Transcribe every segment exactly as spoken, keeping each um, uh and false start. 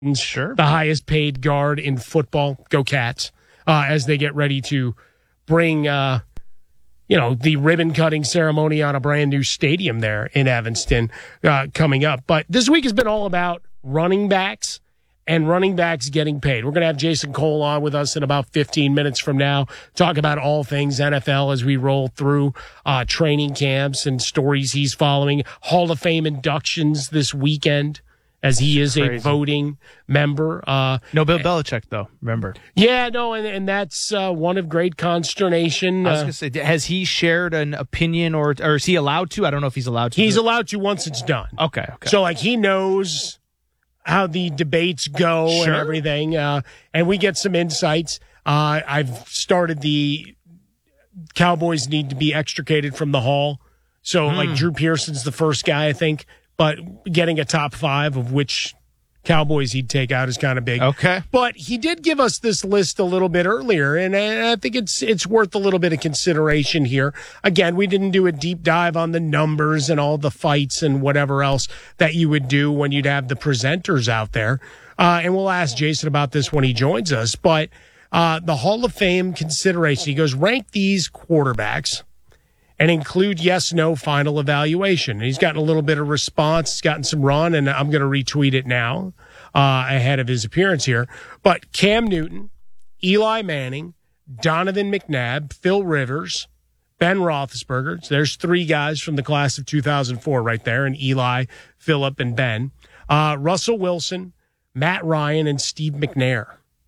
Sure. The highest paid guard in football. Go Cats. Uh, as they get ready to bring, uh, you know, the ribbon cutting ceremony on a brand new stadium there in Evanston uh, coming up. But this week has been all about running backs and running backs getting paid. We're going to have Jason Cole on with us in about fifteen minutes from now, talk about all things N F L as we roll through uh, training camps and stories he's following. Hall of Fame inductions this weekend, as he is Crazy. a voting member. Uh, no Bill Belichick, though, remember. Yeah, no, and, and that's uh, one of great consternation. I was Uh, going to say, has he shared an opinion, or or is he allowed to? I don't know if he's allowed to. he's allowed to once it's done. Okay, okay. So, like, he knows how the debates go Sure. and everything, uh, and we get some insights. Uh, I've started the Cowboys need to be extricated from the Hall. So, Mm. like, Drew Pearson's the first guy, I think, but getting a top five of which Cowboys he'd take out is kind of big. Okay. But he did give us this list a little bit earlier, and I I think it's it's worth a little bit of consideration here. Again, we didn't do a deep dive on the numbers and all the fights and whatever else that you would do when you'd have the presenters out there. Uh, and we'll ask Jason about this when he joins us. But uh, the Hall of Fame consideration, he goes, rank these quarterbacks and include yes-no final evaluation. And he's gotten a little bit of response. He's gotten some run, and I'm going to retweet it now uh, ahead of his appearance here. But Cam Newton, Eli Manning, Donovan McNabb, Phil Rivers, Ben Roethlisberger. So there's three guys from the class of two thousand four right there, and Eli, Philip, and Ben. Uh, Russell Wilson, Matt Ryan, and Steve McNair.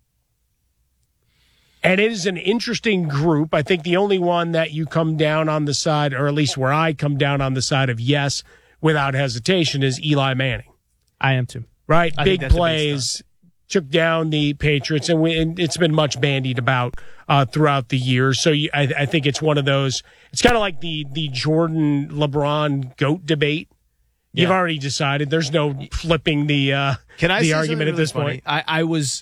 And it is an interesting group. I think the only one that you come down on the side, or at least where I come down on the side of yes without hesitation, is Eli Manning. I am too. Right? I Big think that's a big plays, took down the Patriots, and, we, and it's been much bandied about uh, throughout the years. So you, I, I think it's one of those, it's kind of like the, the Jordan LeBron GOAT debate. You've Yeah. already decided. There's no flipping the, uh, Can I the say argument something at this really point. funny? I, I was...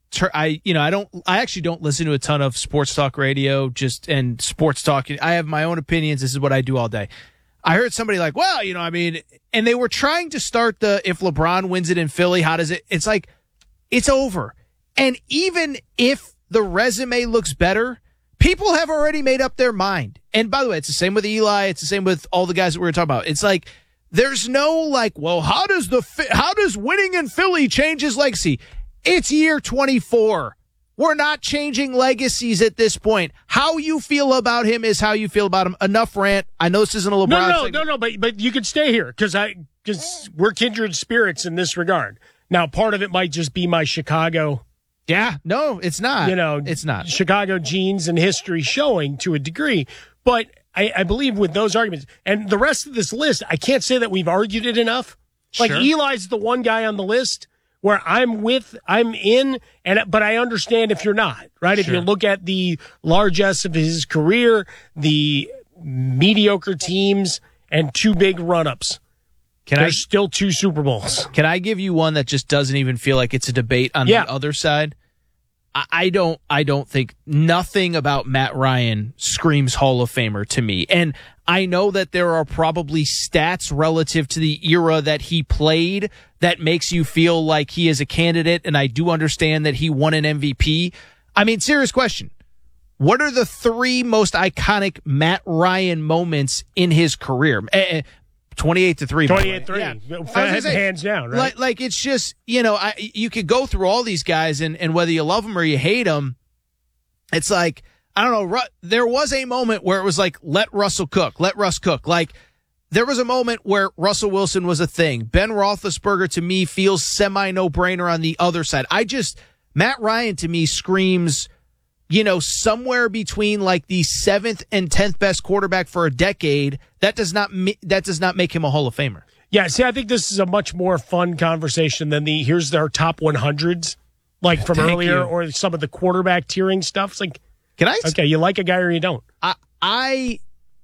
I you know I don't I actually don't listen to a ton of sports talk radio just and sports talk. I have my own opinions. This is what I do all day. I heard somebody like, well, you know, I mean, and they were trying to start the if LeBron wins it in Philly, how does it? It's like it's over. And even if the resume looks better, people have already made up their mind. And by the way, it's the same with Eli. It's the same with all the guys that we were talking about. It's like there's no like, well, how does the how does winning in Philly change his legacy? It's year twenty-four. We're not changing legacies at this point. How you feel about him is how you feel about him. Enough rant. I know this isn't a LeBron. No, no, segment. no, no, but but you could stay here because I because we're kindred spirits in this regard. Now, part of it might just be my Chicago, Yeah, no, it's not. you know, it's not. Chicago genes and history showing to a degree. But I, I believe with those arguments and the rest of this list, I can't say that we've argued it enough. Like Sure. Eli's the one guy on the list where I'm with, I'm in, and but I understand if you're not, right? If Sure. you look at the largesse of his career, the mediocre teams, and two big run-ups, Can I there's still two Super Bowls. can I give you one that just doesn't even feel like it's a debate on Yeah. the other side? I, I don't. I don't think nothing about Matt Ryan screams Hall of Famer to me, and I know that there are probably stats relative to the era that he played that makes you feel like he is a candidate, and I do understand that he won an M V P. I mean, serious question. What are the three most iconic Matt Ryan moments in his career? Eh, eh, twenty-eight to three. twenty-eight three. Yeah. Hands say, down, right? Like, like it's just, you know, I, you could go through all these guys, and, and whether you love them or you hate them, it's like, I don't know. Ru- there was a moment where it was like, let Russell cook, let Russ cook. Like, there was a moment where Russell Wilson was a thing. Ben Roethlisberger to me feels semi no brainer on the other side. I just, Matt Ryan to me screams, you know, somewhere between like the seventh and tenth best quarterback for a decade. That does not ma- that does not make him a Hall of Famer. Yeah, see, I think this is a much more fun conversation than the here's their top one hundreds, like from Thank earlier, you. or some of the quarterback tiering stuff. It's like, Can I? okay, you like a guy or you don't. I I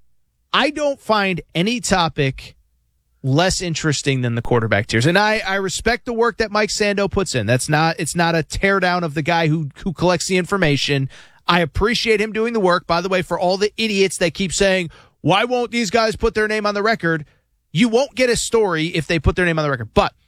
I don't find any topic less interesting than the quarterback tiers. And I, I respect the work that Mike Sando puts in. That's not it's not a teardown of the guy who who collects the information. I appreciate him doing the work. By the way, for all the idiots that keep saying, why won't these guys put their name on the record? You won't get a story if they put their name on the record. But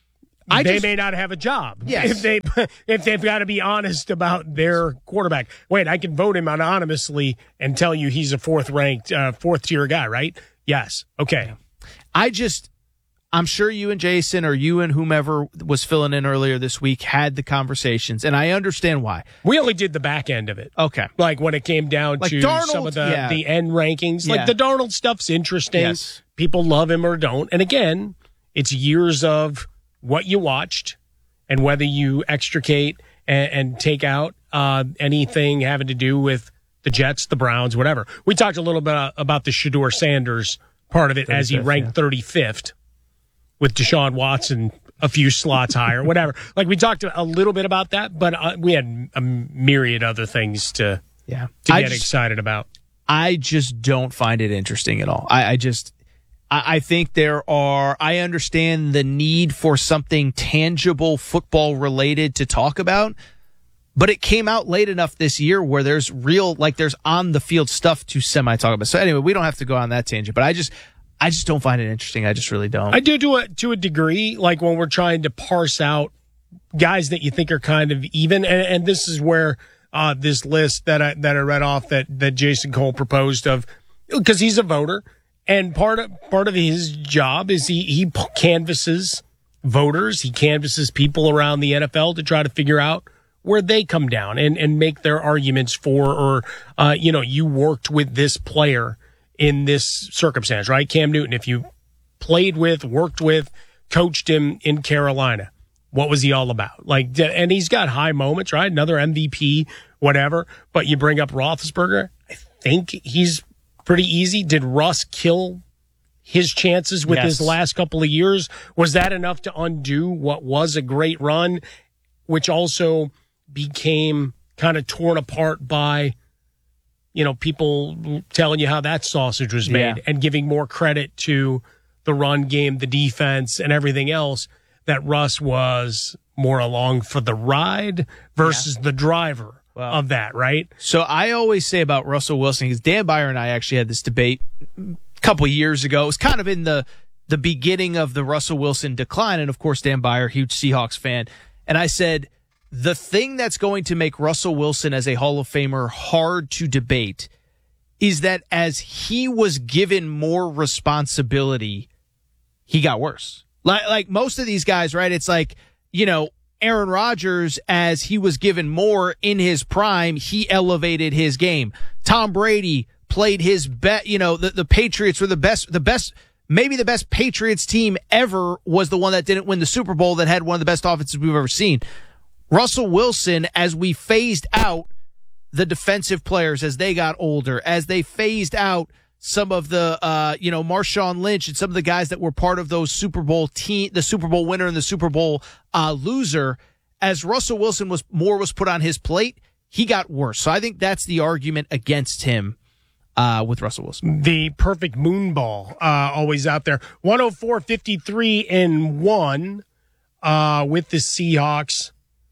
I they just, may not have a job. Yes. If, they, if they've got to be honest about their quarterback. Wait, I can vote him anonymously and tell you he's a fourth-ranked, uh, fourth-tier guy, right? Yes. Okay. I just, I'm sure you and Jason or you and whomever was filling in earlier this week had the conversations, and I understand why. We only did the back end of it. Okay. Like when it came down like to Darnold, some of the, yeah. the end rankings. Yeah. Like the Darnold stuff's interesting. Yes. People love him or don't. And again, it's years of what you watched and whether you extricate and, and take out uh, anything having to do with the Jets, the Browns, whatever. We talked a little bit about the Shedeur Sanders part of it as he ranked yeah. thirty-fifth with Deshaun Watson a few slots higher, whatever. Like we talked a little bit about that, but uh, we had a myriad other things to, yeah. to I get just, excited about. I just don't find it interesting at all. I, I just, I, I think there are, I understand the need for something tangible football related to talk about, but it came out late enough this year where there's real, like there's on the field stuff to semi talk about. So anyway, we don't have to go on that tangent, but I just, I just don't find it interesting. I just really don't. I do to a, to a degree, like when we're trying to parse out guys that you think are kind of even. And, and this is where uh, this list that I, that I read off that, that Jason Cole proposed of, because he's a voter. And part of, part of his job is he, he canvasses voters. He canvasses people around the N F L to try to figure out where they come down and, and make their arguments for, or, uh, you know, you worked with this player in this circumstance, right? Cam Newton, if you played with, worked with, coached him in Carolina, what was he all about? Like, and he's got high moments, right? Another M V P, whatever. But you bring up Roethlisberger, I think he's pretty easy. Did Russ kill his chances with yes. his last couple of years? Was that enough to undo what was a great run, which also became kind of torn apart by, you know, people telling you how that sausage was made yeah. and giving more credit to the run game, the defense, and everything else, that Russ was more along for the ride versus yeah. the driver well, of that, right? So I always say about Russell Wilson, because Dan Byer and I actually had this debate a couple years ago. It was kind of in the, the beginning of the Russell Wilson decline. And, of course, Dan Byer, huge Seahawks fan. And I said, the thing that's going to make Russell Wilson as a Hall of Famer hard to debate is that as he was given more responsibility, he got worse. Like, like most of these guys, right? It's like, you know, Aaron Rodgers, as he was given more in his prime, he elevated his game. Tom Brady played his best, you know, the, the Patriots were the best, the best, maybe the best Patriots team ever was the one that didn't win the Super Bowl that had one of the best offenses we've ever seen. Russell Wilson, as we phased out the defensive players as they got older, as they phased out some of the, uh, you know, Marshawn Lynch and some of the guys that were part of those Super Bowl team, the Super Bowl winner and the Super Bowl uh, loser, as Russell Wilson was more was put on his plate, he got worse. So I think that's the argument against him uh, with Russell Wilson. The perfect moonball, uh, always out there. one oh four, fifty-three and one uh, with the Seahawks.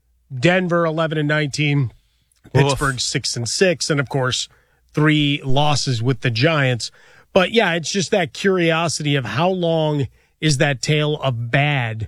Denver eleven and nineteen, Pittsburgh Oof. six and six, and of course three losses with the Giants. But yeah, it's just that curiosity of how long is that tale of bad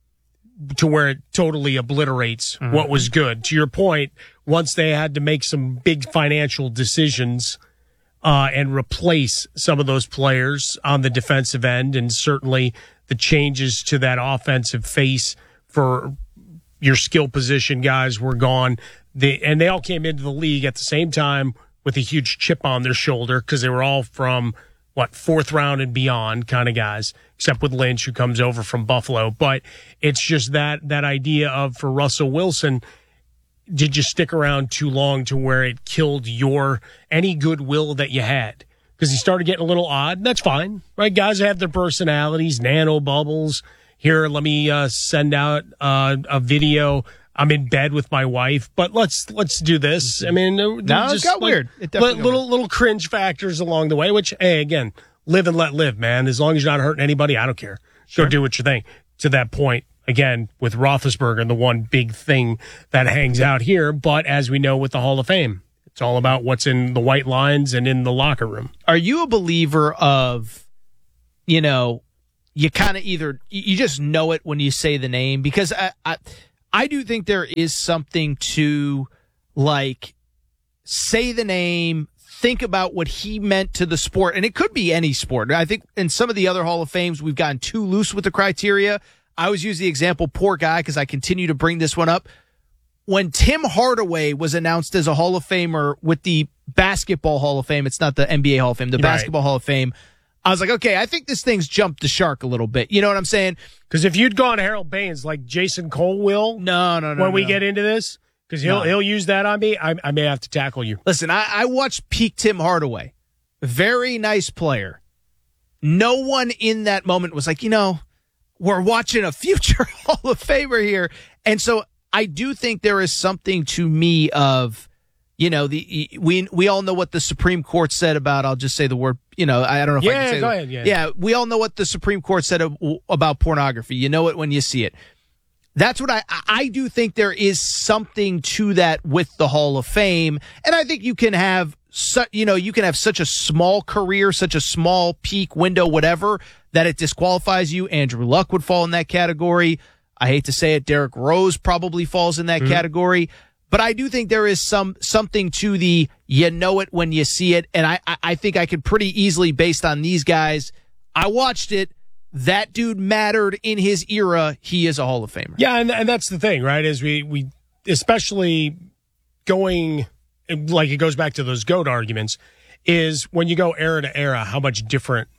to where it totally obliterates mm-hmm. what was good. To your point, once they had to make some big financial decisions uh, and replace some of those players on the defensive end, and certainly the changes to that offensive face for your skill position guys were gone. They, and they all came into the league at the same time with a huge chip on their shoulder because they were all from, what, fourth round and beyond kind of guys, except with Lynch, who comes over from Buffalo. But it's just that that idea of, for Russell Wilson, did you stick around too long to where it killed your any goodwill that you had? Because he started getting a little odd. That's fine, right? Guys have their personalities, nano bubbles. Here, let me uh, send out uh, a video. I'm in bed with my wife, but let's let's do this. I mean, no, just, it got like, weird. It li- definitely little got little cringe factors along the way. Which, hey, again, live and let live, man. As long as you're not hurting anybody, I don't care. Sure. Go do what you think. To that point, again, with Roethlisberger, the one big thing that hangs out here. But as we know with the Hall of Fame, it's all about what's in the white lines and in the locker room. Are you a believer of, you know, you kind of either you just know it when you say the name, because I, I I do think there is something to, like, say the name, think about what he meant to the sport, and it could be any sport. I think in some of the other Hall of Fames, we've gotten too loose with the criteria. I always use the example, poor guy, because I continue to bring this one up. When Tim Hardaway was announced as a Hall of Famer with the Basketball Hall of Fame, it's not the N B A Hall of Fame, the Right. Basketball Hall of Fame, I was like, okay, I think this thing's jumped the shark a little bit. You know what I'm saying? Because if you'd gone Harold Baines like Jason Cole will, No, no, no. when we no. get into this, because he'll No. he'll use that on me, I, I may have to tackle you. Listen, I, I watched peak Tim Hardaway. Very nice player. No one in that moment was like, you know, we're watching a future Hall of Famer here. And so I do think there is something to me of, you know, the we we all know what the Supreme Court said about, I'll just say the word, you know, I don't know if Yeah, I can say go the, ahead, yeah. yeah, we all know what the Supreme Court said of, about pornography. You know it when you see it. That's what I I do think there is something to that with the Hall of Fame, and I think you can have su- you know you can have such a small career, such a small peak window, whatever, that it disqualifies you. Andrew Luck would fall in that category. I hate to say it, Derrick Rose probably falls in that mm-hmm. category, but I do think there is some something to the you know it when you see it, and I I, I think I could pretty easily, based on these guys, I watched it. That dude mattered in his era. He is a Hall of Famer. Yeah, and, and that's the thing, right? Is we, we, especially going, like it goes back to those GOAT arguments, is when you go era to era, how much different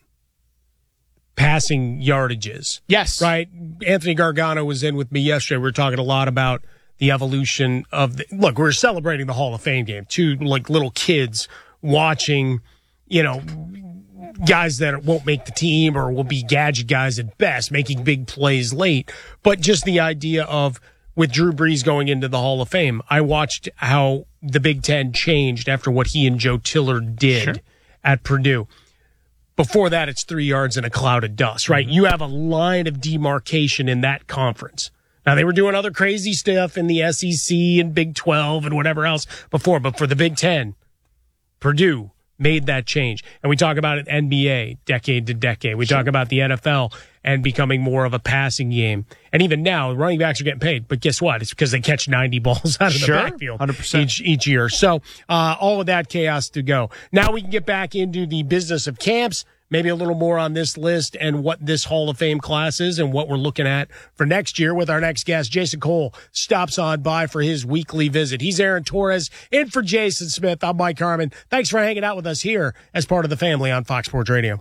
passing yardage is. Yes. Right? Anthony Gargano was in with me yesterday. We were talking a lot about the evolution of the, look, we're celebrating the Hall of Fame game. Two, like, little kids watching, you know, guys that won't make the team or will be gadget guys at best, making big plays late. But just the idea of, with Drew Brees going into the Hall of Fame, I watched how the Big Ten changed after what he and Joe Tiller did sure. at Purdue. Before that, it's three yards in a cloud of dust, right? Mm-hmm. You have a line of demarcation in that conference. Now, they were doing other crazy stuff in the S E C and Big twelve and whatever else before, but for the Big Ten, Purdue made that change. And we talk about it N B A, decade to decade. We sure. talk about the N F L and becoming more of a passing game. And even now, running backs are getting paid. But guess what? It's because they catch ninety balls out of sure. the backfield one hundred percent. Each, each year. So uh, all of that chaos to go. Now we can get back into the business of camps, maybe a little more on this list and what this Hall of Fame class is and what we're looking at for next year with our next guest. Jason Cole stops on by for his weekly visit. He's Aaron Torres in for Jason Smith. I'm Mike Harmon. Thanks for hanging out with us here as part of the family on Fox Sports Radio.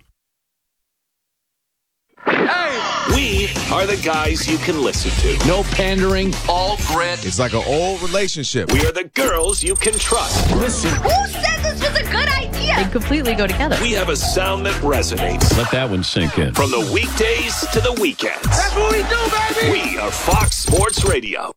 We are the guys you can listen to. No pandering, all grit. It's like an old relationship. We are the girls you can trust. Listen. Who said this was a good idea? They completely go together. We have a sound that resonates. Let that one sink in. From the weekdays to the weekends. That's what we do, baby. We are Fox Sports Radio.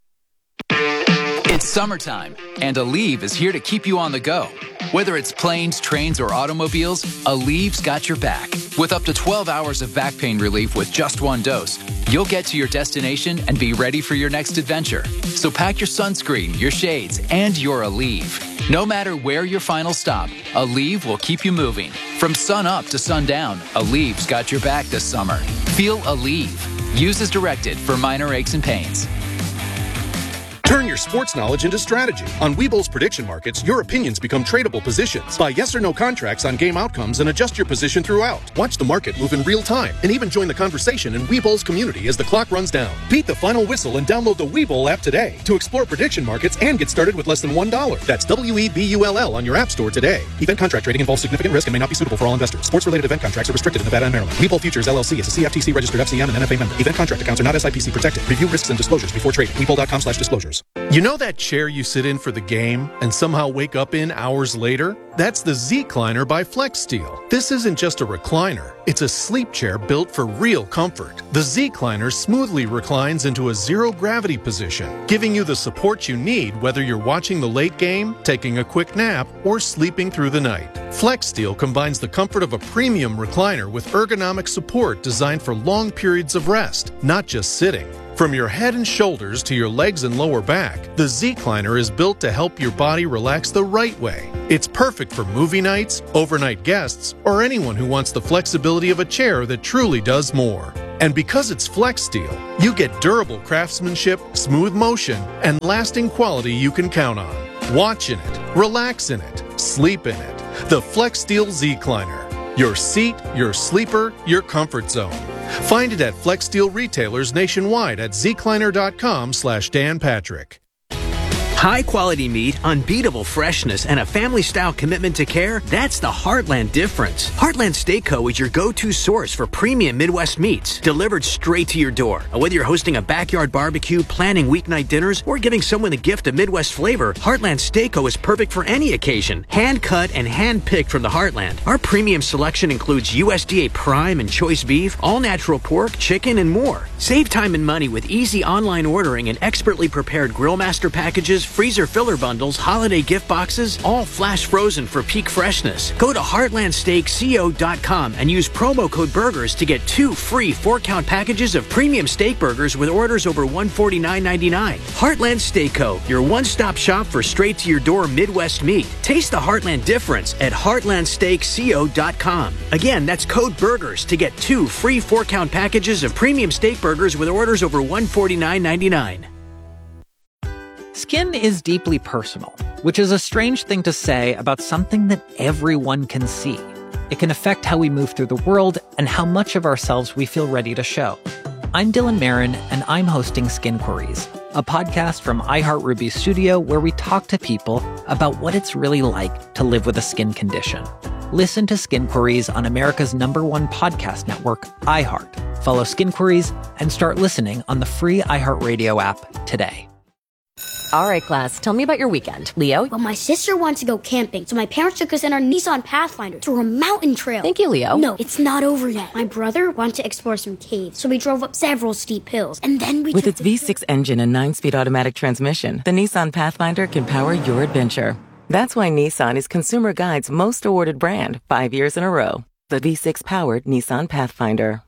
It's summertime, and Aleve is here to keep you on the go. Whether it's planes, trains, or automobiles, Aleve's got your back. With up to twelve hours of back pain relief with just one dose, you'll get to your destination and be ready for your next adventure. So pack your sunscreen, your shades, and your Aleve. No matter where your final stop, Aleve will keep you moving. From sun up to sundown, Aleve's got your back this summer. Feel Aleve. Use as directed for minor aches and pains. Turn your sports knowledge into strategy. On Webull's prediction markets, your opinions become tradable positions. Buy yes or no contracts on game outcomes and adjust your position throughout. Watch the market move in real time and even join the conversation in Webull's community as the clock runs down. Beat the final whistle and download the Webull app today to explore prediction markets and get started with less than one dollar. That's W E B U L L on your app store today. Event contract trading involves significant risk and may not be suitable for all investors. Sports-related event contracts are restricted in Nevada and Maryland. Webull Futures L L C is a C F T C registered F C M and N F A member. Event contract accounts are not S I P C protected. Review risks and disclosures before trading. Webull dot com slash disclosures. You know that chair you sit in for the game and somehow wake up in hours later? That's the Z-Cliner by FlexSteel. This isn't just a recliner. It's a sleep chair built for real comfort. The Z-Cliner smoothly reclines into a zero-gravity position, giving you the support you need whether you're watching the late game, taking a quick nap, or sleeping through the night. FlexSteel combines the comfort of a premium recliner with ergonomic support designed for long periods of rest, not just sitting. From your head and shoulders to your legs and lower back, the Z-Cliner is built to help your body relax the right way. It's perfect for movie nights, overnight guests, or anyone who wants the flexibility of a chair that truly does more. And because it's Flex Steel, you get durable craftsmanship, smooth motion, and lasting quality you can count on. Watch in it, relax in it, sleep in it. The Flex Steel Z-Cliner. Your seat, your sleeper, your comfort zone. Find it at Flex Steel retailers nationwide at zcliner.com slash Dan Patrick. High quality meat, unbeatable freshness, and a family-style commitment to care, that's the Heartland difference. Heartland Steak Co. is your go-to source for premium Midwest meats, delivered straight to your door. Whether you're hosting a backyard barbecue, planning weeknight dinners, or giving someone a gift of Midwest flavor, Heartland Steak Co. is perfect for any occasion. Hand-cut and hand-picked from the Heartland. Our premium selection includes U S D A Prime and Choice Beef, all-natural pork, chicken, and more. Save time and money with easy online ordering and expertly prepared Grill Master packages, freezer filler bundles, holiday gift boxes, all flash frozen for peak freshness. Go to heartland steak co dot com and use promo code BURGERS to get two free four-count packages of premium steak burgers with orders over one hundred forty-nine ninety-nine. Heartland Steak Co., your one-stop shop for straight-to-your-door Midwest meat. Taste the Heartland difference at heartland steak co dot com. Again, that's code BURGERS to get two free four-count packages of premium steak burgers with orders over one hundred forty-nine ninety-nine. Skin is deeply personal, which is a strange thing to say about something that everyone can see. It can affect how we move through the world and how much of ourselves we feel ready to show. I'm Dylan Marin, and I'm hosting Skin Queries, a podcast from iHeartRuby Studio where we talk to people about what it's really like to live with a skin condition. Listen to Skin Queries on America's number one podcast network, iHeart. Follow Skin Queries and start listening on the free iHeartRadio app today. All right, class, tell me about your weekend. Leo? Well, my sister wants to go camping, so my parents took us in our Nissan Pathfinder through a mountain trail. Thank you, Leo. No, it's not over yet. My brother wanted to explore some caves, so we drove up several steep hills, and then we With its V six engine and nine-speed automatic transmission, the Nissan Pathfinder can power your adventure. That's why Nissan is Consumer Guide's most awarded brand five years in a row. The V six-powered Nissan Pathfinder.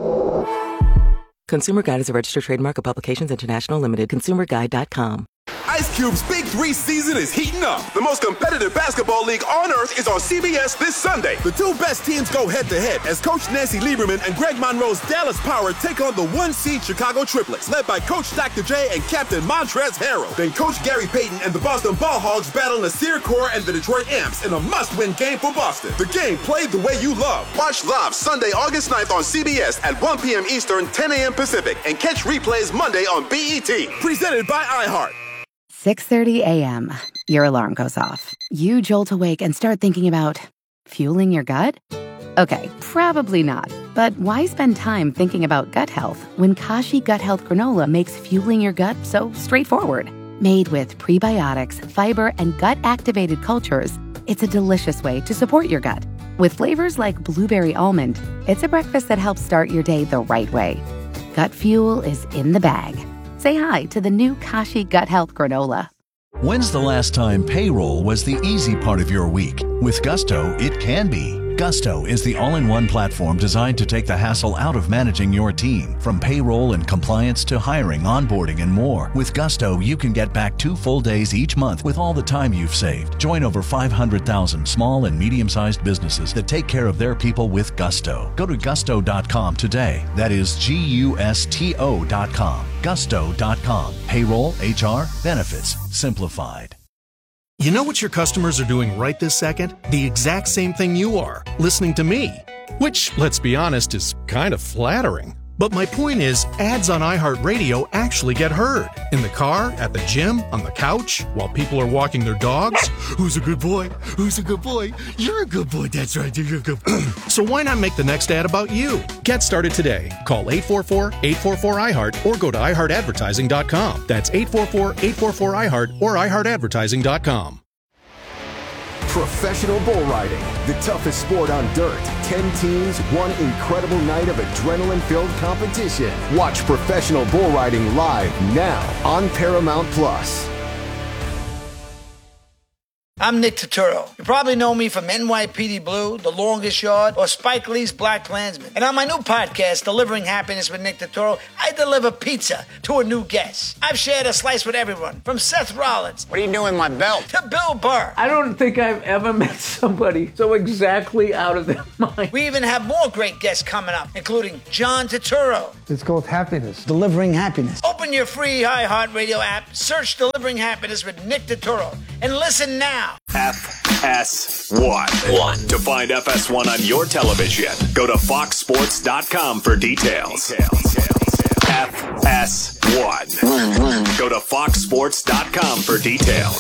Consumer Guide is a registered trademark of Publications International Limited. consumer guide dot com. Ice Cube's Big Three season is heating up. The most competitive basketball league on earth is on C B S this Sunday. The two best teams go head-to-head as Coach Nancy Lieberman and Greg Monroe's Dallas Power take on the one-seed Chicago Triplets, led by Coach Doctor J and Captain Montrezl Harrell. Then Coach Gary Payton and the Boston Ball Hogs battle Nasir Kaur and the Detroit Amps in a must-win game for Boston. The game played the way you love. Watch live Sunday, August ninth on C B S at one p.m. Eastern, ten a.m. Pacific, and catch replays Monday on B E T. Presented by iHeart. six thirty a.m. Your alarm goes off. You jolt awake and start thinking about fueling your gut? Okay, probably not. But why spend time thinking about gut health when Kashi Gut Health Granola makes fueling your gut so straightforward? Made with prebiotics, fiber, and gut-activated cultures, it's a delicious way to support your gut. With flavors like blueberry almond, it's a breakfast that helps start your day the right way. Gut fuel is in the bag. Say hi to the new Kashi Gut Health Granola. When's the last time payroll was the easy part of your week? With Gusto, it can be. Gusto is the all-in-one platform designed to take the hassle out of managing your team. From payroll and compliance to hiring, onboarding, and more. With Gusto, you can get back two full days each month with all the time you've saved. Join over five hundred thousand small and medium-sized businesses that take care of their people with Gusto. Go to gusto dot com today. That is G U S T O dot com. gusto dot com. Payroll, H R, benefits, simplified. You know what your customers are doing right this second? The exact same thing you are, listening to me. Which, let's be honest, is kind of flattering. But my point is, ads on iHeartRadio actually get heard. In the car, at the gym, on the couch, while people are walking their dogs. Who's a good boy? Who's a good boy? You're a good boy, that's right, you're a good boy. So why not make the next ad about you? Get started today. Call eight four four, eight four four, I heart or go to i heart advertising dot com. That's eight four four, eight four four, I heart or i heart advertising dot com. Professional bull riding, the toughest sport on dirt. Ten teams, one incredible night of adrenaline-filled competition. Watch professional bull riding live now on Paramount Plus. I'm Nick Turturro. You probably know me from N Y P D Blue, The Longest Yard, or Spike Lee's Black Klansman. And on my new podcast, Delivering Happiness with Nick Turturro, I deliver pizza to a new guest. I've shared a slice with everyone, from Seth Rollins. What are you doing, my belt? To Bill Burr. I don't think I've ever met somebody so exactly out of their mind. We even have more great guests coming up, including John Turturro. It's called happiness. Delivering happiness. Open your free iHeartRadio app, search Delivering Happiness with Nick Turturro, and listen now. F S one. One. To find F S one on your television, go to fox sports dot com for details. F S one. Go to fox sports dot com for details.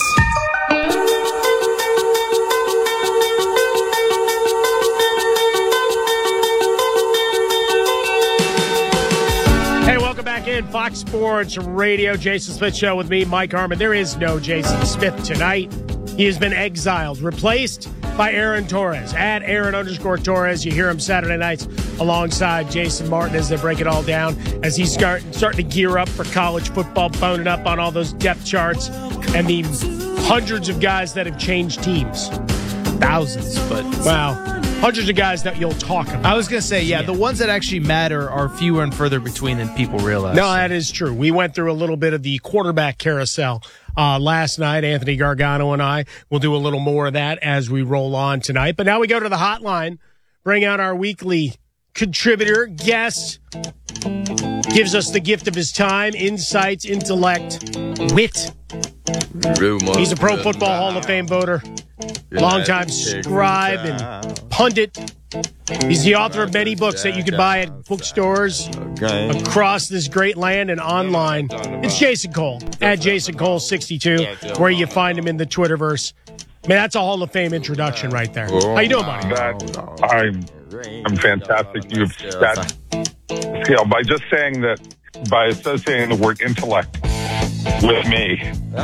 Hey, welcome back in. Fox Sports Radio, Jason Smith Show with me, Mike Harmon. There is no Jason Smith tonight. He has been exiled, replaced by Aaron Torres. At Aaron underscore Torres. You hear him Saturday nights alongside Jason Martin as they break it all down, as he's start, starting to gear up for college football, boning up on all those depth charts and the hundreds of guys that have changed teams. Thousands, but... Wow. Hundreds of guys that you'll talk about. I was going to say, yeah, the ones that actually matter are fewer and further between than people realize. No, that is true. We went through a little bit of the quarterback carousel uh, last night. Anthony Gargano and I will do a little more of that as we roll on tonight. But now we go to the hotline, bring out our weekly contributor, guest, gives us the gift of his time, insights, intellect, wit. He's a Pro Football Hall of Fame voter, longtime scribe and pundit. He's the author of many books that you can buy at bookstores across this great land and online. It's Jason Cole, at Jason Cole sixty-two, where you find him in the Twitterverse. Man, that's a Hall of Fame introduction right there. How you doing, buddy? That, I'm, I'm fantastic. You've that scale by just saying that, by associating the word intellect with me,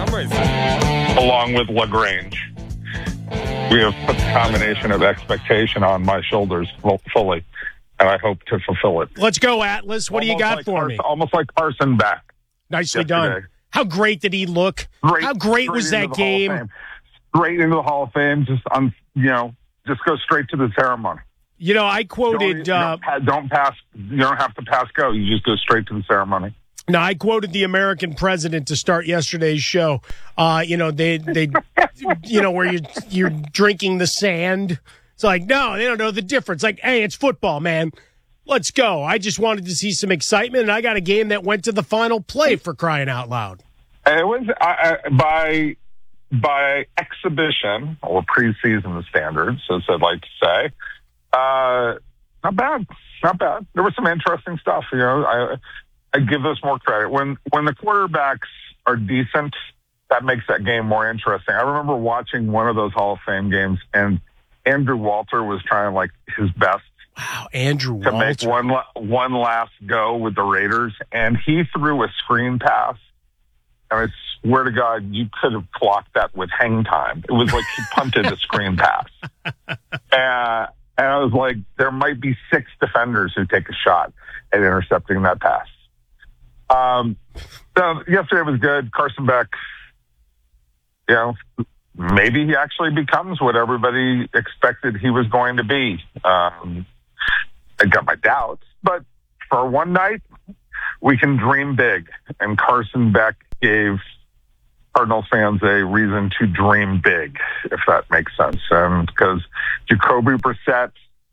along with LaGrange. We have put the combination of expectation on my shoulders fully, and I hope to fulfill it. Let's go, Atlas. What almost do you got like for Carson, me? Almost like Carson back. Nicely yesterday. done. How great did he look? Great, How great was that game? Straight into the Hall of Fame. Just on, you know, just go straight to the ceremony. You know, I quoted. Don't, uh, don't, don't pass. You don't have to pass go. You just go straight to the ceremony. Now, I quoted the American president to start yesterday's show. Uh, you know, they, they, you know, where you you're drinking the sand. It's like, no, they don't know the difference. Like, hey, it's football, man. Let's go. I just wanted to see some excitement, and I got a game that went to the final play, for crying out loud. It was I, I, by by exhibition or preseason standards, as I'd like to say. Uh, not bad, not bad. There was some interesting stuff. You know, I. I give this more credit. When when the quarterbacks are decent, that makes that game more interesting. I remember watching one of those Hall of Fame games, and Andrew Walter was trying like his best. Wow, Andrew to Walter. make one one last go with the Raiders, and he threw a screen pass. And I swear to God, you could have clocked that with hang time. It was like he punted a screen pass. And, and I was like, there might be six defenders who take a shot at intercepting that pass. Um, so yesterday was good. Carson Beck, you know, maybe he actually becomes what everybody expected he was going to be. Um, I got my doubts, but for one night, we can dream big. And Carson Beck gave Cardinals fans a reason to dream big, if that makes sense. Um, because Jacoby Brissett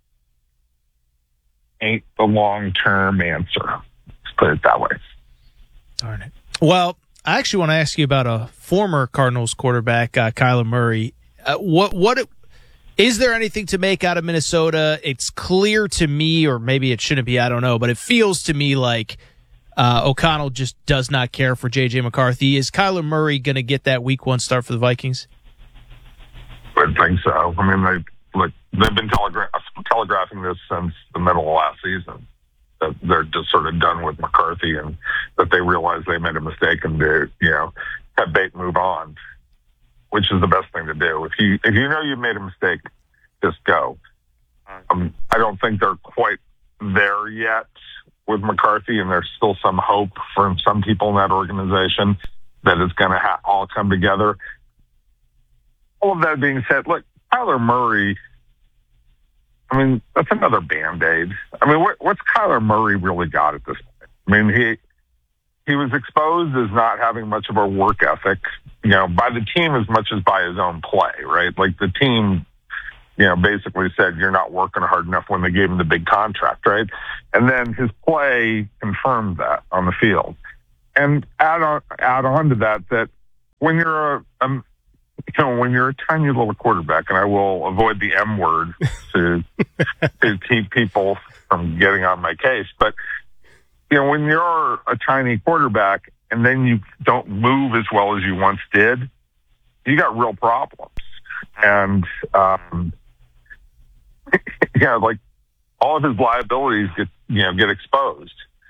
ain't the long-term answer. Let's put it that way. Darn it. Well, I actually want to ask you about a former Cardinals quarterback, uh, Kyler Murray. Uh, what what is there anything to make out of Minnesota? It's clear to me, or maybe it shouldn't be, I don't know, but it feels to me like uh, O'Connell just does not care for J J McCarthy. Is Kyler Murray going to get that week one start for the Vikings? I think so. I mean, they, look, they've been telegra- telegraphing this since the middle of last season. That they're just sort of done with McCarthy, and that they realize they made a mistake and to, you know, cut bait and move on, which is the best thing to do. If you if you know you've made a mistake, just go. Um, I don't think they're quite there yet with McCarthy, and there's still some hope from some people in that organization that it's going to ha- all come together. all of that being said, look, Kyler Murray, I mean, that's another Band-Aid. I mean, what, what's Kyler Murray really got at this point? I mean, he he was exposed as not having much of a work ethic, you know, by the team as much as by his own play, right? Like the team, you know, basically said, you're not working hard enough when they gave him the big contract, right? And then his play confirmed that on the field. And add on, add on to that, that when you're a, um, you know, when you're a tiny little quarterback, and I will avoid the M word to, to keep people from getting on my case, but, you know, when you're a tiny quarterback and then you don't move as well as you once did, you got real problems. And, um, yeah, like all of his liabilities get, you know, get exposed.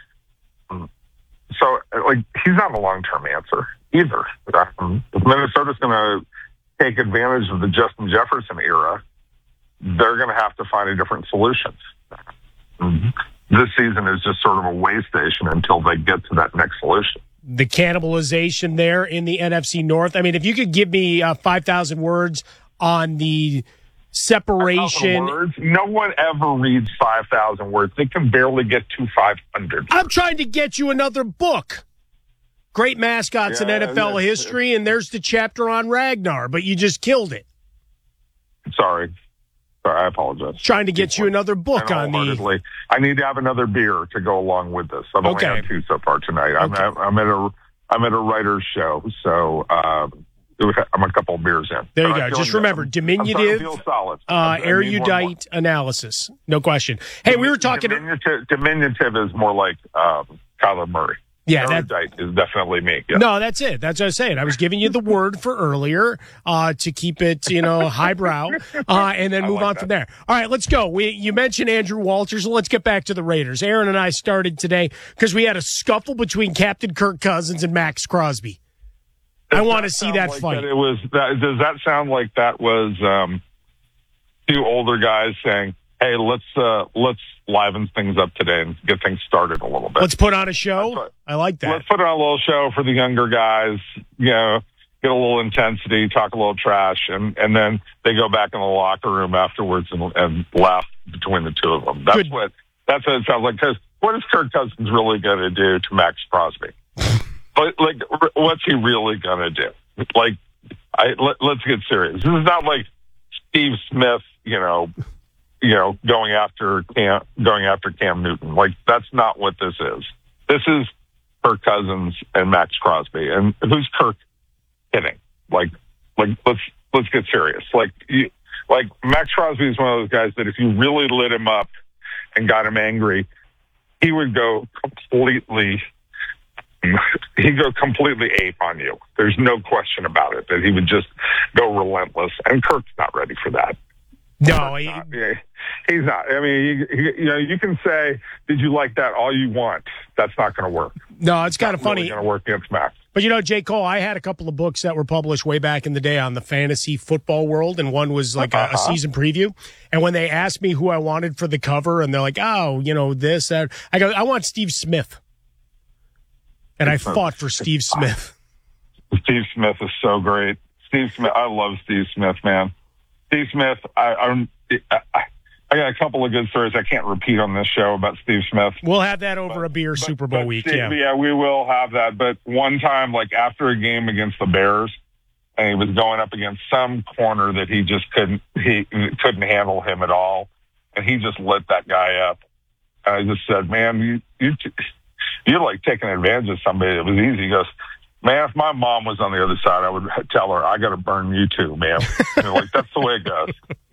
So, like, he's not a long-term answer either. Um, if Minnesota's going to take advantage of the Justin Jefferson era, they're going to have to find a different solution. Mm-hmm. This season is just sort of a way station until they get to that next solution. The cannibalization there in the N F C North. I mean, if you could give me uh, five thousand words on the separation. Words. No one ever reads five thousand words. They can barely get to five hundred. I'm trying to get you another book. Great mascots yeah, in N F L yeah, history, and there's the chapter on Ragnar, but you just killed it. Sorry. Sorry, I apologize. Trying to get you another book on the... I need to have another beer to go along with this. I've only okay. had two so far tonight. I'm, okay. at, I'm at a I'm at a writer's show, so um, I'm a couple of beers in. There you go. Just remember, I'm, diminutive, I'm solid. Uh, erudite analysis. No question. Hey, we were talking... Diminutive, diminutive is more like um, Kyler Murray. Yeah, that is definitely me. Yeah. No, that's it. That's what I was saying. I was giving you the word for earlier uh, to keep it, you know, highbrow, uh, and then move like on that. From there. All right, let's go. We you mentioned Andrew Walters. Let's get back to the Raiders. Aaron and I started today because we had a scuffle between Captain Kirk Cousins and Max Crosby. Does I want to see that like fight. That it was. That, does that sound like that was um, two older guys saying, "Hey, let's uh, let's liven things up today and get things started a little bit. Let's put on a show." What, I like that. Let's put on a little show for the younger guys. You know, get a little intensity, talk a little trash, and and then they go back in the locker room afterwards and, and laugh between the two of them. That's Good. what that's what it sounds like. Because what is Kirk Cousins really going to do to Max Crosby? But like, what's he really going to do? Like, I let, let's get serious. This is not like Steve Smith, you know. You know, going after Cam, going after Cam Newton. Like, that's not what this is. This is Kirk Cousins and Max Crosby. And who's Kirk hitting? Like, like let's let's get serious. Like, you, like Max Crosby is one of those guys that if you really lit him up and got him angry, he would go completely. He'd go completely ape on you. There's no question about it. That he would just go relentless. And Kirk's not ready for that. No, he, not, yeah, he's not. I mean, he, he, you know, you can say, "Did you like that?" all you want. That's not going to work. No, it's kind of funny. It's going to work against Max. But you know, J. Cole, I had a couple of books that were published way back in the day on the fantasy football world, and one was like uh-huh. a, a season preview. And when they asked me who I wanted for the cover, and they're like, "Oh, you know this," that, I go, "I want Steve Smith," and I fought for Steve Smith. Steve Smith is so great. Steve Smith, I love Steve Smith, man. Steve Smith, I, I'm, I, I got a couple of good stories I can't repeat on this show about Steve Smith. We'll have that over but, a beer but, Super Bowl but week. Steve, yeah, yeah, we will have that. But one time, like after a game against the Bears, and he was going up against some corner that he just couldn't, he couldn't handle him at all, and he just lit that guy up. And I just said, "Man, you you you're like taking advantage of somebody that was easy." He goes, "Man, if my mom was on the other side, I would tell her, I got to burn you too, man." You know, like, that's the way it goes.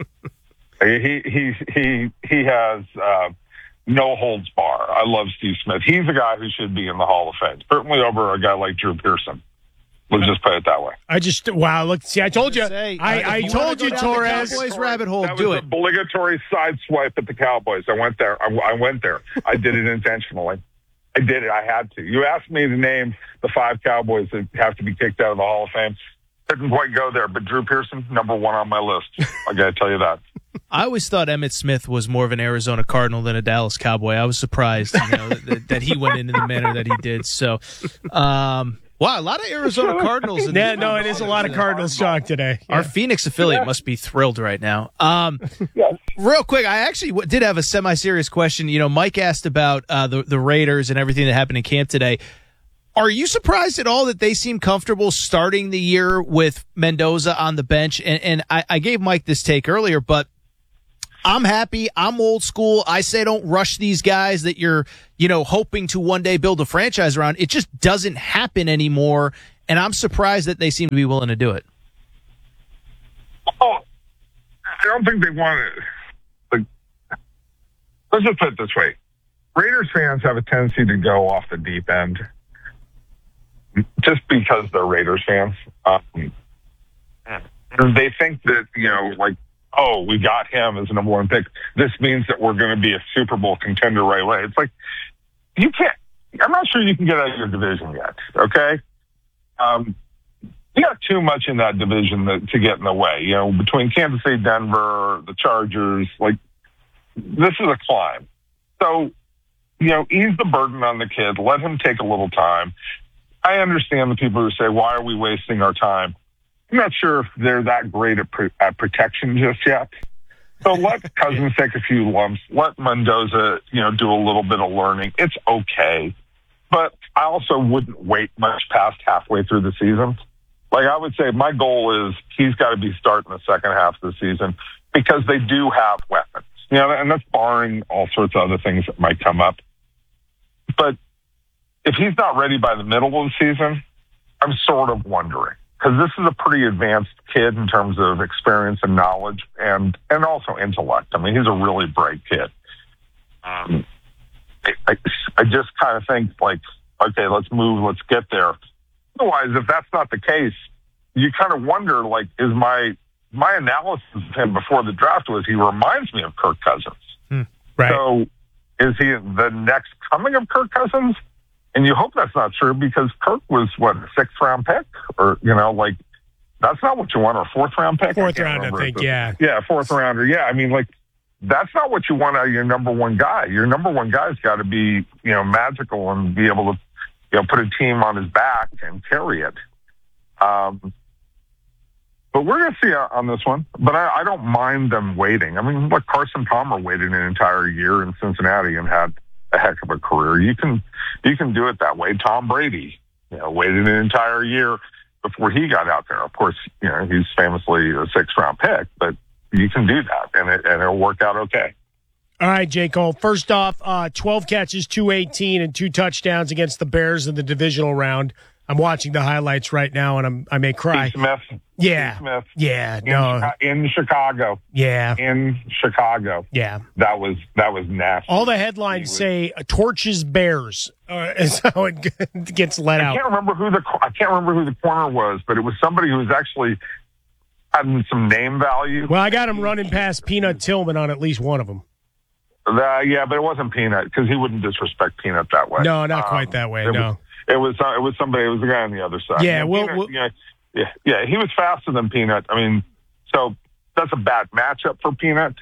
He he he he has uh, no holds bar. I love Steve Smith. He's a guy who should be in the Hall of Fame, certainly over a guy like Drew Pearson. Let's just put it that way. I just wow. Look, see, I told you. Say, I, I, I told you, Torres. Cowboys rabbit hole. That do was it. An obligatory side swipe at the Cowboys. I went there. I, I went there. I did it intentionally. I did it. I had to. You asked me to name the five Cowboys that have to be kicked out of the Hall of Fame. Couldn't quite go there, but Drew Pearson, number one on my list. I got to tell you that. I always thought Emmitt Smith was more of an Arizona Cardinal than a Dallas Cowboy. I was surprised, you know, that, that he went in in the manner that he did. So, um, Wow, a lot of Arizona Cardinals. In yeah, no, it is a lot of Cardinals talk today. Yeah. Our Phoenix affiliate must be thrilled right now. Um, yes. Real quick, I actually w- did have a semi-serious question. You know, Mike asked about uh, the, the Raiders and everything that happened in camp today. Are you surprised at all that they seem comfortable starting the year with Mendoza on the bench? And, and I, I gave Mike this take earlier, but I'm happy. I'm old school. I say don't rush these guys that you're, you know, hoping to one day build a franchise around. It just doesn't happen anymore, and I'm surprised that they seem to be willing to do it. Oh, I don't think they want to. Like, let's just put it this way. Raiders fans have a tendency to go off the deep end just because they're Raiders fans. Um, they think that, you know, like, oh, we got him as a number one pick. This means that we're going to be a Super Bowl contender right away. It's like, you can't, I'm not sure you can get out of your division yet, okay? Um, you got too much in that division that, to get in the way. You know, between Kansas City, Denver, the Chargers, like, this is a climb. So, you know, ease the burden on the kid. Let him take a little time. I understand the people who say, why are we wasting our time? I'm not sure if they're that great at, pre- at protection just yet. So let Cousins take a few lumps. Let Mendoza, you know, do a little bit of learning. It's okay. But I also wouldn't wait much past halfway through the season. Like I would say, my goal is he's got to be starting the second half of the season because they do have weapons. You know, and that's barring all sorts of other things that might come up. But if he's not ready by the middle of the season, I'm sort of wondering. Because this is a pretty advanced kid in terms of experience and knowledge and, and also intellect. I mean, he's a really bright kid. Um, I, I, I just kind of think, like, okay, let's move, let's get there. Otherwise, if that's not the case, you kind of wonder, like, is my my analysis of him before the draft was he reminds me of Kirk Cousins. Hmm, right. So is he the next coming of Kirk Cousins? And you hope that's not true because Kirk was, what, a sixth-round pick? Or, you know, like, that's not what you want, or a fourth-round pick? Fourth round, I think, yeah. Yeah, fourth-rounder, yeah. I mean, like, that's not what you want out of your number one guy. Your number one guy's got to be, you know, magical and be able to, you know, put a team on his back and carry it. Um, but we're going to see on this one. But I, I don't mind them waiting. I mean, look, Carson Palmer waited an entire year in Cincinnati and had a heck of a career. You can you can do it that way. Tom Brady, you know, waited an entire year before he got out there. Of course, you know, he's famously a sixth round pick, but you can do that and it and it'll work out okay. All right, J. Cole. First off, uh, twelve catches, two eighteen, and two touchdowns against the Bears in the divisional round. I'm watching the highlights right now, and I'm I may cry. Steve Smith. Yeah. Steve Smith. Yeah. In, No. in Chicago. Yeah. In Chicago. Yeah. That was that was nasty. All the headlines was, say "torches Bears" uh, is how it gets let I out. I can't remember who the I can't remember who the corner was, but it was somebody who was actually having some name value. Well, I got him running past Peanut Tillman on at least one of them. Uh, yeah, but it wasn't Peanut because he wouldn't disrespect Peanut that way. No, not um, quite that way. It No. Was, it was uh, it was somebody. It was the guy on the other side. Yeah, you know, well, Peanut, well you know, yeah, yeah, he was faster than Peanut. I mean, so that's a bad matchup for Peanut.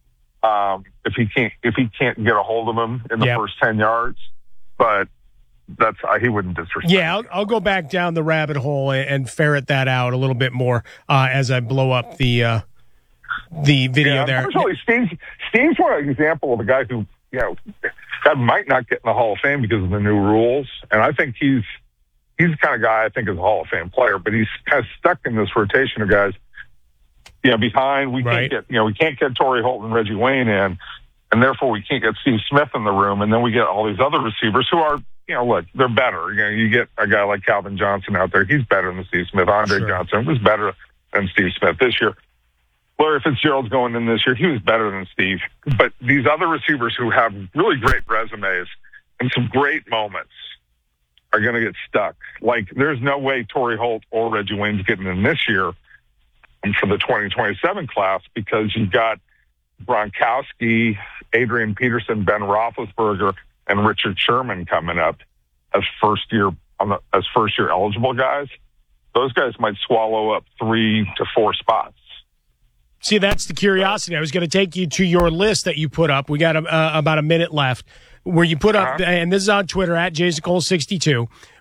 Um, if he can't if he can't get a hold of him in the yep. first ten yards, but that's uh, he wouldn't disrespect. Yeah, I'll, I'll go back down the rabbit hole and, and ferret that out a little bit more uh, as I blow up the uh, the video yeah, there. Unfortunately, Steve's Steve's one example of a guy who, you know, that might not get in the Hall of Fame because of the new rules. And I think he's he's the kind of guy I think is a Hall of Fame player, but he's kind of stuck in this rotation of guys, you know, behind. We right. can't get, you know, we can't get Torrey Holt and Reggie Wayne in, and therefore we can't get Steve Smith in the room. And then we get all these other receivers who are, you know, look, they're better. You know, you get a guy like Calvin Johnson out there. He's better than Steve Smith. Andre sure. Johnson was better than Steve Smith this year. Larry Fitzgerald's going in this year. He was better than Steve. But these other receivers who have really great resumes and some great moments are going to get stuck. Like, there's no way Torrey Holt or Reggie Wayne's getting in this year for the twenty twenty-seven class because you've got Gronkowski, Adrian Peterson, Ben Roethlisberger, and Richard Sherman coming up as first year on the, as first year eligible guys. Those guys might swallow up three to four spots. See, that's the curiosity. I was going to take you to your list that you put up. We got a, uh, about a minute left where you put up, uh-huh. and this is on Twitter, at Jason Cole sixty-two,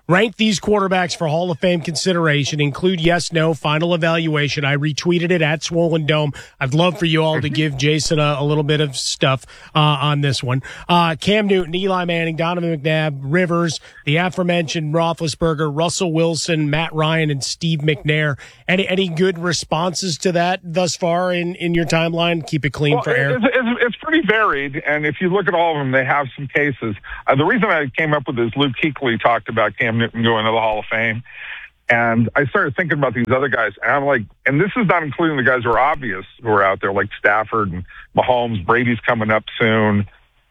Rank these quarterbacks for Hall of Fame consideration. Include yes, no, final evaluation. I retweeted it at Swollen Dome. I'd love for you all to give Jason a, a little bit of stuff uh, on this one. Uh, Cam Newton, Eli Manning, Donovan McNabb, Rivers, the aforementioned Roethlisberger, Russell Wilson, Matt Ryan, and Steve McNair. Any any good responses to that thus far in, in your timeline? Keep it clean well, for air. It's, it's, it's pretty varied, and if you look at all of them, they have some cases. Uh, the reason I came up with this, Luke Kuechly talked about Cam Newton going to the Hall of Fame. And I started thinking about these other guys, and I'm like, and this is not including the guys who are obvious who are out there, like Stafford and Mahomes. Brady's coming up soon.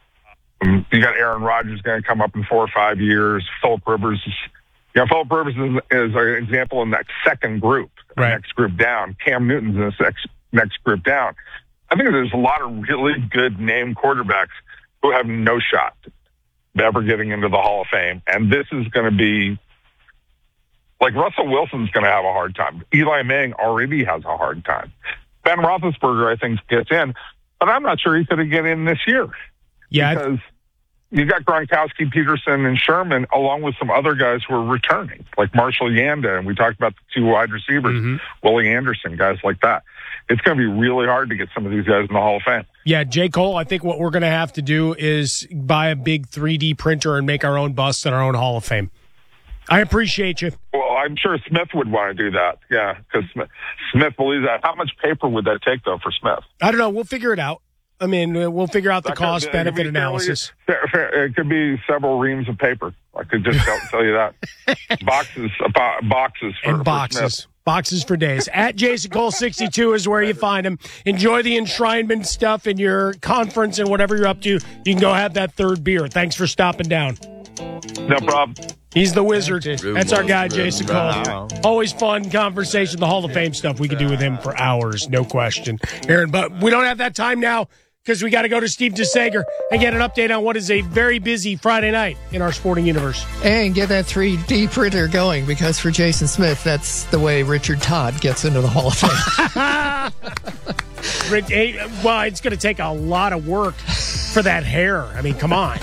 Um, you got Aaron Rodgers going to come up in four or five years. Philip Rivers, is, you know, Philip Rivers is, is an example in that second group, the right. next group down. Cam Newton's in the next, next group down. I think there's a lot of really good name quarterbacks who have no shot ever getting into the Hall of Fame. And this is going to be, like, Russell Wilson's going to have a hard time. Eli Manning already has a hard time. Ben Roethlisberger, I think, gets in, but I'm not sure he's going to get in this year. Yeah. Because you got Gronkowski, Peterson, and Sherman, along with some other guys who are returning, like Marshall Yanda, and we talked about the two wide receivers, mm-hmm. Willie Anderson, guys like that. It's going to be really hard to get some of these guys in the Hall of Fame. Yeah, J. Cole, I think what we're going to have to do is buy a big three D printer and make our own busts in our own Hall of Fame. I appreciate you. Well, I'm sure Smith would want to do that. Yeah, because Smith, Smith believes that. How much paper would that take, though, for Smith? I don't know. We'll figure it out. I mean, we'll figure out the cost-benefit analysis. Fairly, it could be several reams of paper. I could just tell, tell you that. Boxes, uh, boxes for, and boxes. For Smith. Boxes for days. At Jason Cole sixty-two is where you find him. Enjoy the enshrinement stuff in your conference and whatever you're up to. You can go have that third beer. Thanks for stopping down. No problem. He's the wizard. That's our guy, Jason Cole. Always fun conversation. The Hall of Fame stuff we could do with him for hours, no question. Aaron, but we don't have that time now because we got to go to Steve DeSager and get an update on what is a very busy Friday night in our sporting universe. And get that three D printer going, because for Jason Smith, that's the way Richard Todd gets into the Hall of Fame. Well, it's going to take a lot of work for that hair. I mean, come on.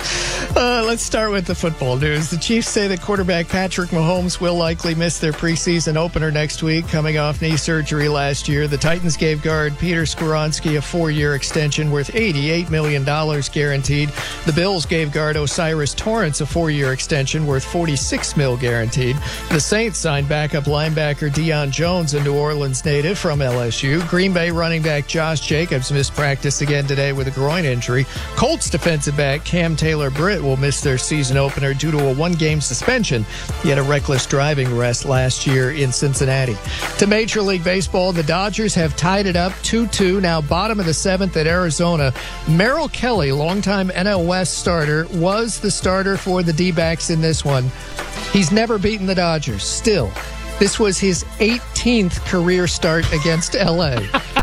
Uh, let's start with the football news. The Chiefs say that quarterback Patrick Mahomes will likely miss their preseason opener next week, coming off knee surgery last year. The Titans gave guard Peter Skoronski a four-year extension worth eighty-eight million dollars guaranteed. The Bills gave guard Osiris Torrance a four-year extension worth forty-six million dollars guaranteed. The Saints signed backup linebacker Deion Jones, a New Orleans native from L S U. Green Bay running back Josh Jacobs missed practice again today with a groin injury. Colts defensive back Cam Taylor-Britt will miss their season opener due to a one-game suspension. He had a reckless driving arrest last year in Cincinnati. To Major League Baseball, the Dodgers have tied it up two two, now bottom of the seventh at Arizona. Merrill Kelly, longtime N L West starter, was the starter for the D-backs in this one. He's never beaten the Dodgers. Still, this was his eighteenth career start against L A.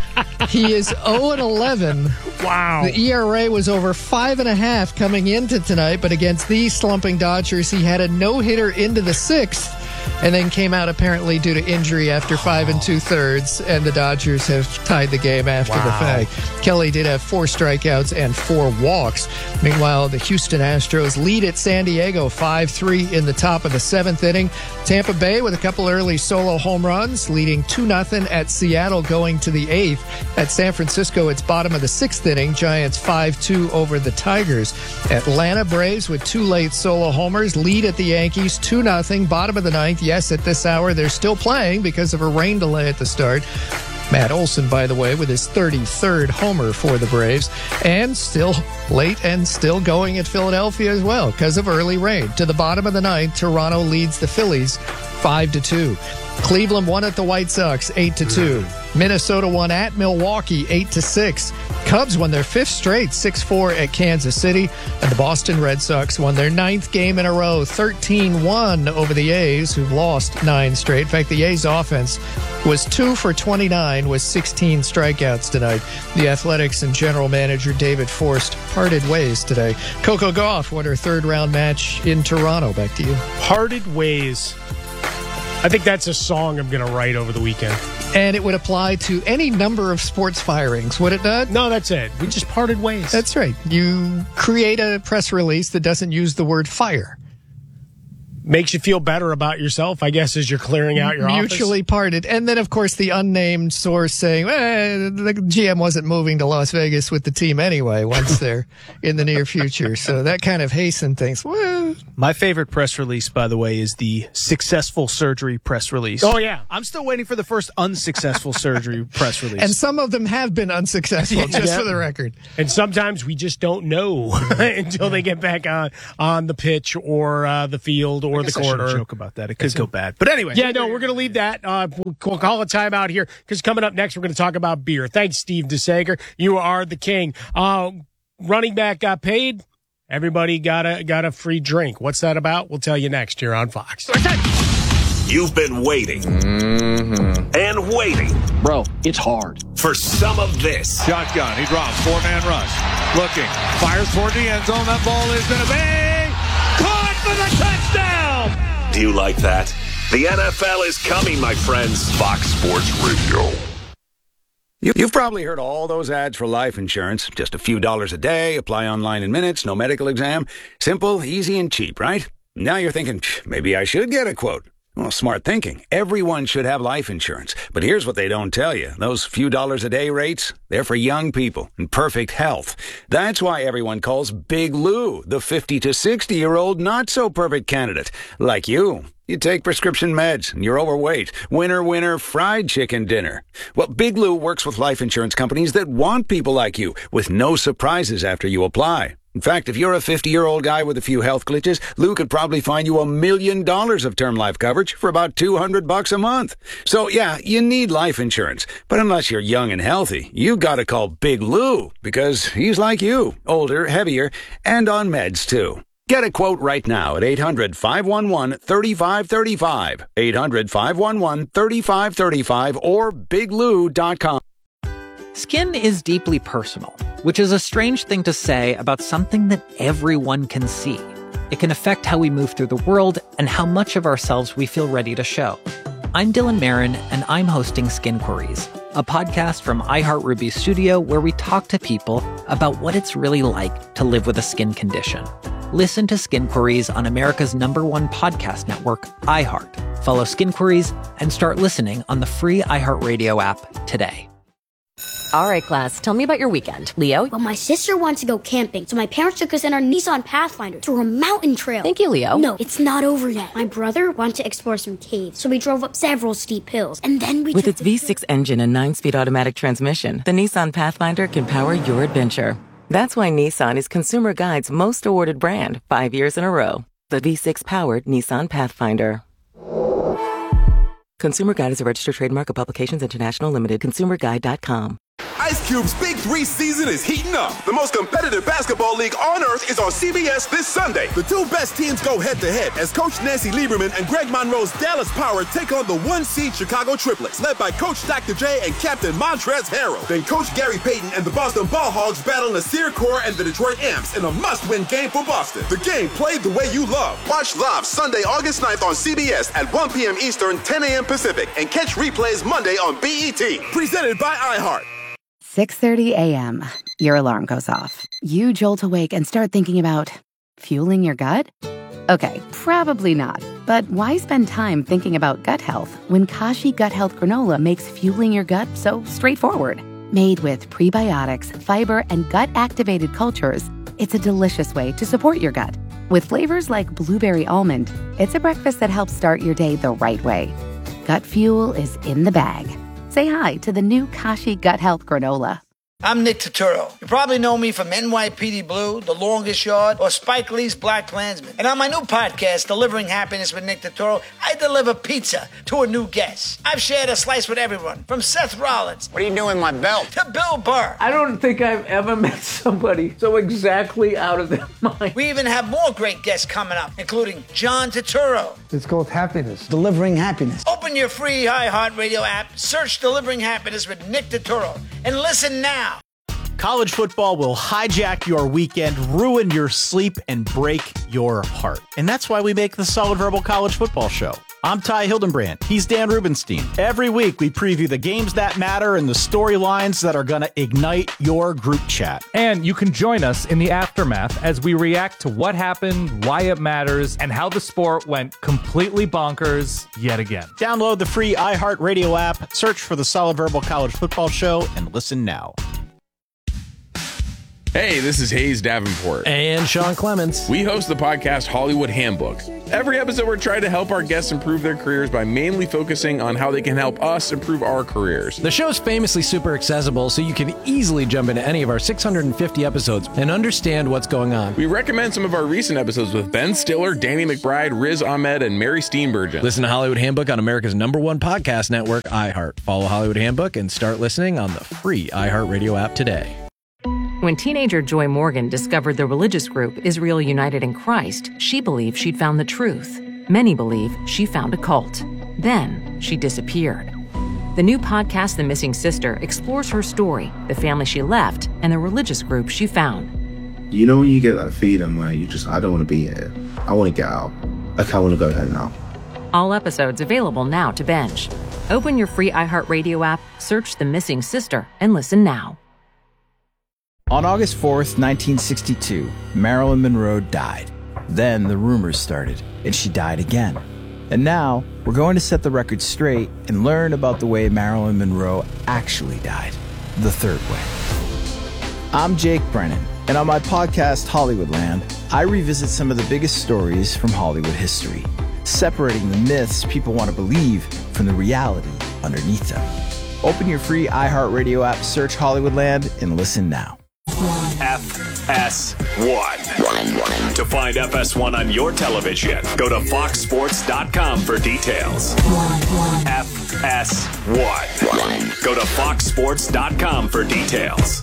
He is oh and eleven. Wow. The E R A was over five and a half coming into tonight, but against these slumping Dodgers, he had a no-hitter into the sixth and then came out apparently due to injury after five and two-thirds, and the Dodgers have tied the game after wow. the fact. Kelly did have four strikeouts and four walks. Meanwhile, the Houston Astros lead at San Diego five three in the top of the seventh inning. Tampa Bay with a couple early solo home runs, leading two nothing at Seattle going to the eighth. At San Francisco, it's bottom of the sixth inning. Giants five two over the Tigers. Atlanta Braves with two late solo homers lead at the Yankees two nothing, bottom of the ninth. Yes, at this hour, they're still playing because of a rain delay at the start. Matt Olson, by the way, with his thirty-third homer for the Braves. And still late and still going at Philadelphia as well because of early rain. To the bottom of the ninth, Toronto leads the Phillies five to two. Cleveland won at the White Sox eight to two. Minnesota won at Milwaukee eight to six. Cubs won their fifth straight six four at Kansas City. And the Boston Red Sox won their ninth game in a row thirteen one over the A's, who've lost nine straight. In fact, the A's offense was two for twenty-nine with sixteen strikeouts tonight. The Athletics and general manager David Forst parted ways today. Coco Gauff won her third round match in Toronto. Back to you. Parted ways. I think that's a song I'm going to write over the weekend. And it would apply to any number of sports firings, would it not? No, that's it. We just parted ways. That's right. You create a press release that doesn't use the word fire. makes you feel better about yourself, I guess, as you're clearing out your mutually office. parted. And then, of course, the unnamed source saying, eh, the G M wasn't moving to Las Vegas with the team anyway once they're in the near future. So that kind of hastened things. Well, my favorite press release, by the way, is the successful surgery press release. Oh, yeah. I'm still waiting for the first unsuccessful surgery press release. And some of them have been unsuccessful, just yeah. for the record. And sometimes we just don't know until they get back on, on the pitch or uh, the field or the corner. Joke about that. It could go bad. But anyway. Yeah, no, we're going to leave that. Uh, we'll call a timeout here because coming up next, we're going to talk about beer. Thanks, Steve DeSager. You are the king. Uh, running back got paid. Everybody got a, got a free drink. What's that about? We'll tell you next here on Fox. You've been waiting mm-hmm. and waiting. Bro, it's hard. For some of this. Shotgun. He drops. Four-man rush. Looking. Fires toward the end zone. That ball is going to be caught for the touchdown. Do you like that? The N F L is coming, my friends. Fox Sports Radio. You've probably heard all those ads for life insurance. Just a few dollars a day, apply online in minutes, no medical exam. Simple, easy, and cheap, right? Now you're thinking, maybe I should get a quote. Well, smart thinking. Everyone should have life insurance. But here's what they don't tell you. Those few dollars a day rates, they're for young people in perfect health. That's why everyone calls Big Lou the fifty to sixty-year-old not-so-perfect candidate. Like you. You take prescription meds, and you're overweight. Winner, winner, fried chicken dinner. Well, Big Lou works with life insurance companies that want people like you, with no surprises after you apply. In fact, if you're a fifty-year-old guy with a few health glitches, Lou could probably find you a million dollars of term life coverage for about two hundred bucks a month. So, yeah, you need life insurance. But unless you're young and healthy, you gotta call Big Lou, because he's like you, older, heavier, and on meds, too. Get a quote right now at eight hundred, five one one, three five three five, eight hundred, five one one, three five three five, or big lou dot com. Skin is deeply personal, which is a strange thing to say about something that everyone can see. It can affect how we move through the world and how much of ourselves we feel ready to show. I'm Dylan Marin, and I'm hosting Skin Queries, a podcast from iHeartRuby Studio where we talk to people about what it's really like to live with a skin condition. Listen to Skin Queries on America's number one podcast network, iHeart. Follow Skin Queries and start listening on the free iHeartRadio app today. All right, class, tell me about your weekend. Leo? Well, my sister wants to go camping, so my parents took us in our Nissan Pathfinder through a mountain trail. Thank you, Leo. No, it's not over yet. My brother wanted to explore some caves, so we drove up several steep hills, and then we With took its the V six engine and nine-speed automatic transmission, the Nissan Pathfinder can power your adventure. That's why Nissan is Consumer Guide's most awarded brand, five years in a row. The V six-powered Nissan Pathfinder. Consumer Guide is a registered trademark of Publications International Limited. consumer guide dot com. Ice Cube's Big Three season is heating up. The most competitive basketball league on earth is on C B S this Sunday. The two best teams go head-to-head as Coach Nancy Lieberman and Greg Monroe's Dallas Power take on the one-seed Chicago Triplets, led by Coach Doctor J and Captain Montrezl Harrell. Then Coach Gary Payton and the Boston Ball Hogs battle Nasir Kaur and the Detroit Imps in a must-win game for Boston. The game played the way you love. Watch live Sunday, August ninth on C B S at one p.m. Eastern, ten a.m. Pacific, and catch replays Monday on B E T. Presented by iHeart. six thirty a.m. Your alarm goes off. You jolt awake and start thinking about fueling your gut? Okay, probably not. But why spend time thinking about gut health when Kashi Gut Health Granola makes fueling your gut so straightforward? Made with prebiotics, fiber, and gut-activated cultures, it's a delicious way to support your gut. With flavors like blueberry almond, it's a breakfast that helps start your day the right way. Gut fuel is in the bag. Say hi to the new Kashi Gut Health Granola. I'm Nick Turturro. You probably know me from N Y P D Blue, The Longest Yard, or Spike Lee's Black Klansman. And on my new podcast, Delivering Happiness with Nick Turturro, I deliver pizza to a new guest. I've shared a slice with everyone, from Seth Rollins. What are you doing with my belt? To Bill Burr. I don't think I've ever met somebody so exactly out of their mind. We even have more great guests coming up, including John Turturro. It's called happiness. Delivering happiness. Open your free iHeartRadio app, search Delivering Happiness with Nick Turturro, and listen now. College football will hijack your weekend, ruin your sleep, and break your heart. And that's why we make the Solid Verbal College Football Show. I'm Ty Hildenbrand. He's Dan Rubenstein. Every week, we preview the games that matter and the storylines that are going to ignite your group chat. And you can join us in the aftermath as we react to what happened, why it matters, and how the sport went completely bonkers yet again. Download the free iHeartRadio app, search for the Solid Verbal College Football Show, and listen now. Hey, this is Hayes Davenport. And Sean Clements. We host the podcast Hollywood Handbook. Every episode, we're trying to help our guests improve their careers by mainly focusing on how they can help us improve our careers. The show's famously super accessible, so you can easily jump into any of our six hundred fifty episodes and understand what's going on. We recommend some of our recent episodes with Ben Stiller, Danny McBride, Riz Ahmed, and Mary Steenburgen. Listen to Hollywood Handbook on America's number one podcast network, iHeart. Follow Hollywood Handbook and start listening on the free iHeartRadio app today. When teenager Joy Morgan discovered the religious group Israel United in Christ, she believed she'd found the truth. Many believe she found a cult. Then she disappeared. The new podcast, The Missing Sister, explores her story, the family she left, and the religious group she found. You know when you get that feeling where you just, I don't want to be here. I want to get out. Okay, I want to go ahead now. All episodes available now to binge. Open your free iHeartRadio app, search The Missing Sister, and listen now. On August fourth, nineteen sixty-two, Marilyn Monroe died. Then the rumors started, and she died again. And now, we're going to set the record straight and learn about the way Marilyn Monroe actually died. The third way. I'm Jake Brennan, and on my podcast, Hollywoodland, I revisit some of the biggest stories from Hollywood history, separating the myths people want to believe from the reality underneath them. Open your free iHeartRadio app, search Hollywoodland, and listen now. F S one. To find F S one on your television, go to fox sports dot com for details. F S one. Go to fox sports dot com for details.